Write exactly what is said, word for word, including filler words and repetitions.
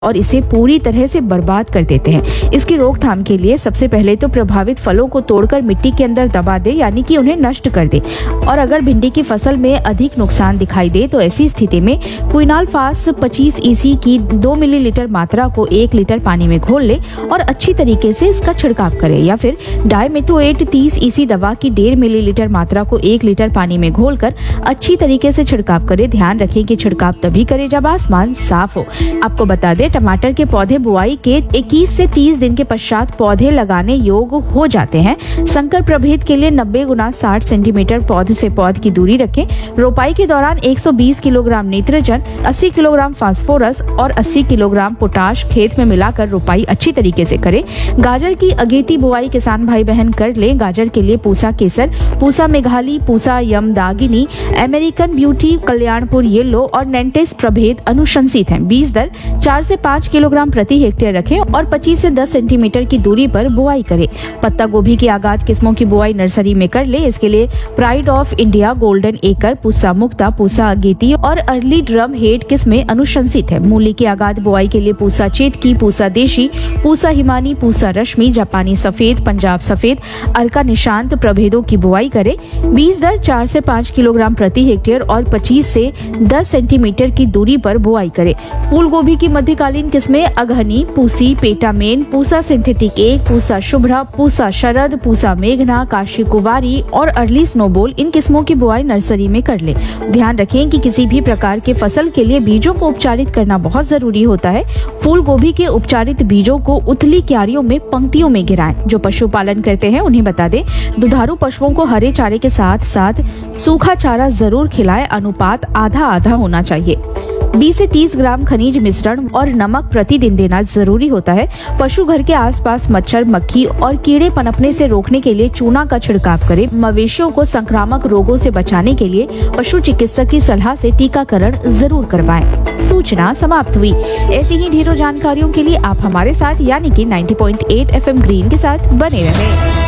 और इसे पूरी तरह से बर्बाद कर देते हैं। इसकी रोकथाम के लिए सबसे पहले तो प्रभावित फलों को तोड़कर मिट्टी के अंदर दबा दे, यानी कि उन्हें नष्ट कर दे। और अगर भिंडी की फसल में अधिक नुकसान दिखाई दे तो ऐसी स्थिति में क्विनालफास पच्चीस ईसी की दो मिलीलीटर मात्रा को एक लीटर पानी में घोल ले और अच्छी तरीके से इसका छिड़काव करे, या फिर डाइमेथोएट तीस ईसी दवा की डेढ़ मिलीलीटर मात्रा को एक लीटर पानी में घोलकर अच्छी तरीके से छिड़काव करे। ध्यान रखें कि छिड़काव तभी करें जब आसमान साफ हो। आपको बता दें, टमाटर के पौधे बुआई के इक्कीस से तीस दिन के पश्चात पौधे लगाने योग्य हो जाते हैं। संकर प्रभेद के लिए नब्बे गुना साठ सेंटीमीटर पौधे से पौध की दूरी रखें। रोपाई के दौरान एक सौ बीस किलोग्राम नाइट्रोजन, अस्सी किलोग्राम फास्फोरस और अस्सी किलोग्राम पोटाश खेत में मिलाकर रोपाई अच्छी तरीके से करें। गाजर की अगेती बुआई किसान भाई बहन कर ले। गाजर के लिए पूसा केसर, Pusa Meghali, Pusa यमदागिनी, American beauty, Kalyanpur yellow और नेंटेस प्रभेद अनुशंसित हैं। बीज दर चार से पाँच किलोग्राम प्रति हेक्टेयर रखें और पच्चीस से दस सेंटीमीटर की दूरी पर बुआई करें। पत्ता गोभी की आगाद किस्मों की बुआई नर्सरी में कर ले। इसके लिए प्राइड ऑफ इंडिया, गोल्डन एकर, पूसा मुक्ता, पूसा अगेती और अर्ली ड्रम हेड किस्में अनुशंसित है। मूली की आगाद बुआई के लिए पूसा चेतकी, पूसा देशी, पूसा हिमानी, पूसा रश्मि, जापानी सफेद, पंजाब सफेद, अर्का निशांत प्रभेदों की बुआई करें। बीज दर चार से पाँच किलोग्राम प्रति हेक्टेयर और पच्चीस से दस सेंटीमीटर की दूरी पर बुआई करें। फूल गोभी की मध्यकालीन किस्में अगहनी, पूसी, पेटामेन, पूसा सिंथेटिक एक, पूसा शुभ्रा, पूसा शरद, पूसा मेघना, काशी कुवारी और अर्ली स्नोबॉल, इन किस्मों की बुआई नर्सरी में कर ले। ध्यान रखें कि किसी भी प्रकार के फसल के लिए बीजों को उपचारित करना बहुत जरूरी होता है। फूल गोभी के उपचारित बीजों को उथली क्यारियों में पंक्तियों में गिराएं। जो पशुपालन करते हैं उन्हें बता दें, दुधारू पशुओं को हरे चारे के साथ साथ सूखा चारा जरूर खिलाएं। अनुपात आधा आधा होना चाहिए। बीस से तीस ग्राम खनिज मिश्रण और नमक प्रतिदिन देना जरूरी होता है। पशु घर के आसपास मच्छर, मक्खी और कीड़े पनपने से रोकने के लिए चूना का छिड़काव करें। मवेशियों को संक्रामक रोगों से बचाने के लिए पशु चिकित्सक की सलाह से टीकाकरण जरूर करवाएं। सूचना समाप्त हुई। ऐसी ही ढेरों जानकारियों के लिए आप हमारे साथ यानी कि नब्बे पॉइंट आठ एफ एम ग्रीन के साथ बने रहें।